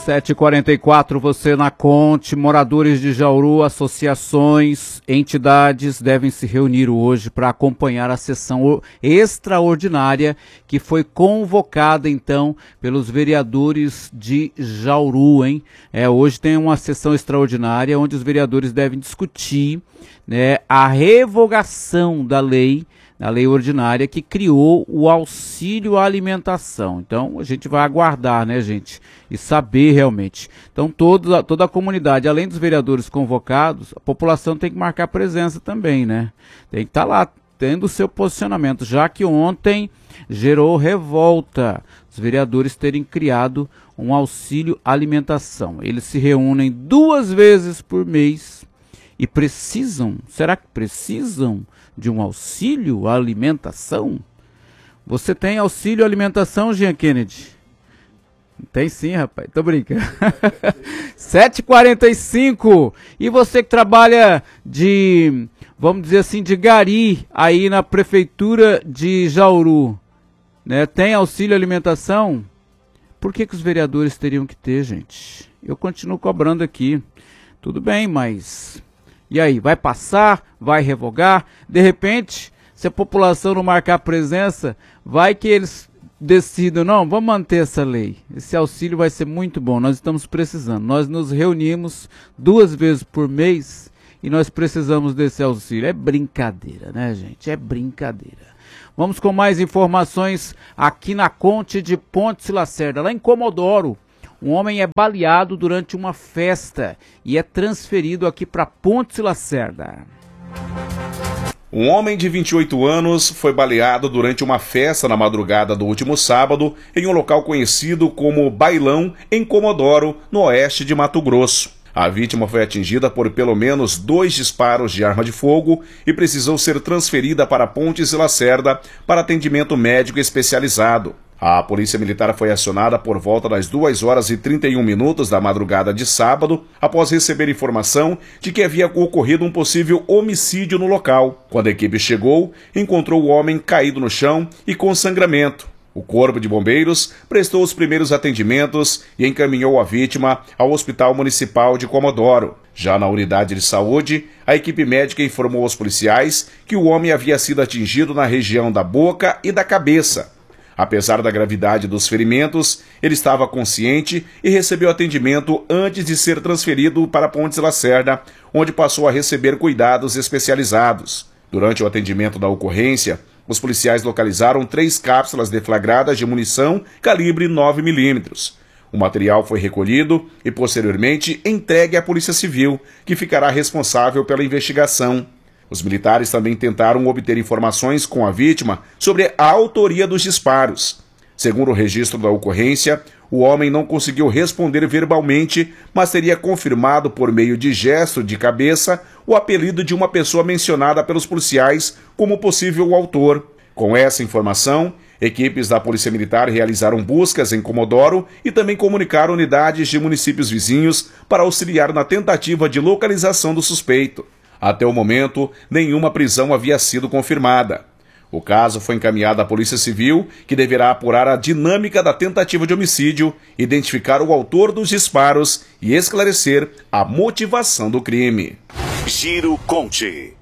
7h44, você na Conte, moradores de Jauru, associações, entidades devem se reunir hoje para acompanhar a sessão extraordinária que foi convocada então pelos vereadores de Jauru, hein? Hoje tem uma sessão extraordinária onde os vereadores devem discutir, né, a revogação da lei ordinária que criou o auxílio à alimentação. Então a gente vai aguardar, né, gente, e saber realmente. Então toda a comunidade, além dos vereadores convocados, a população tem que marcar presença também, né? Tem que estar lá tendo o seu posicionamento, já que ontem gerou revolta os vereadores terem criado um auxílio alimentação. Eles se reúnem 2 vezes por mês e será que precisam de um auxílio à alimentação? Você tem auxílio à alimentação, Jean Kennedy? Tem sim, rapaz, tô brincando. 7h45, e você que trabalha de, vamos dizer assim, de gari aí na prefeitura de Jauru, né? Tem auxílio à alimentação? Por que os vereadores teriam que ter, gente? Eu continuo cobrando aqui. Tudo bem, mas... E aí, vai passar? Vai revogar? De repente, se a população não marcar presença, vai que eles decidam, não, vamos manter essa lei. Esse auxílio vai ser muito bom, nós estamos precisando. Nós nos reunimos 2 vezes por mês e nós precisamos desse auxílio. É brincadeira, né, gente? É brincadeira. Vamos com mais informações aqui na Conte de Pontes Lacerda, lá em Comodoro. Um homem é baleado durante uma festa e é transferido aqui para Pontes Lacerda. Um homem de 28 anos foi baleado durante uma festa na madrugada do último sábado em um local conhecido como Bailão, em Comodoro, no oeste de Mato Grosso. A vítima foi atingida por pelo menos 2 disparos de arma de fogo e precisou ser transferida para Pontes Lacerda para atendimento médico especializado. A polícia militar foi acionada por volta das 2h31 da madrugada de sábado, após receber informação de que havia ocorrido um possível homicídio no local. Quando a equipe chegou, encontrou o homem caído no chão e com sangramento. O Corpo de Bombeiros prestou os primeiros atendimentos e encaminhou a vítima ao Hospital Municipal de Comodoro. Já na unidade de saúde, a equipe médica informou aos policiais que o homem havia sido atingido na região da boca e da cabeça. Apesar da gravidade dos ferimentos, ele estava consciente e recebeu atendimento antes de ser transferido para Pontes Lacerda, onde passou a receber cuidados especializados. Durante o atendimento da ocorrência, os policiais localizaram 3 cápsulas deflagradas de munição calibre 9mm. O material foi recolhido e posteriormente entregue à Polícia Civil, que ficará responsável pela investigação. Os militares também tentaram obter informações com a vítima sobre a autoria dos disparos. Segundo o registro da ocorrência, o homem não conseguiu responder verbalmente, mas teria confirmado por meio de gesto de cabeça o apelido de uma pessoa mencionada pelos policiais como possível autor. Com essa informação, equipes da Polícia Militar realizaram buscas em Comodoro e também comunicaram unidades de municípios vizinhos para auxiliar na tentativa de localização do suspeito. Até o momento, nenhuma prisão havia sido confirmada. O caso foi encaminhado à Polícia Civil, que deverá apurar a dinâmica da tentativa de homicídio, identificar o autor dos disparos e esclarecer a motivação do crime. Giro Conte.